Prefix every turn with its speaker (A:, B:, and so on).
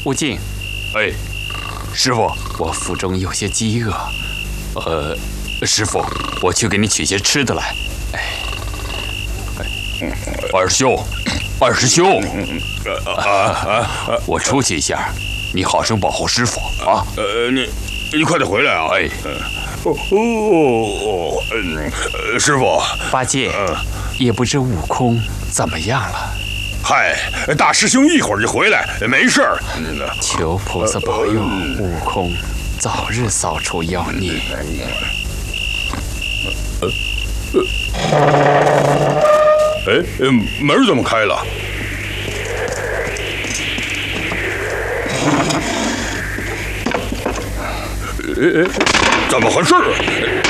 A: 悟净，
B: 哎，师傅，
A: 我腹中有些饥饿。
B: 师傅，
A: 我去给你取些吃的来。
B: 二师兄，二师兄，
A: 我出去一下，你好生保护师傅啊。
B: 你快点回来啊！哎，师傅，
A: 八戒，也不知悟空怎么样了。
B: 嗨，大师兄一会儿就回来，没事儿。
A: 求菩萨保佑悟空早日扫除妖孽。
B: 门怎么开了？怎么回事？